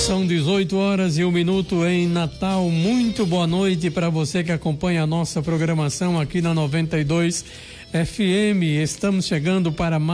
São 18h01 em Natal. Muito boa noite para você que acompanha a nossa programação aqui na 92 FM. Estamos chegando para mais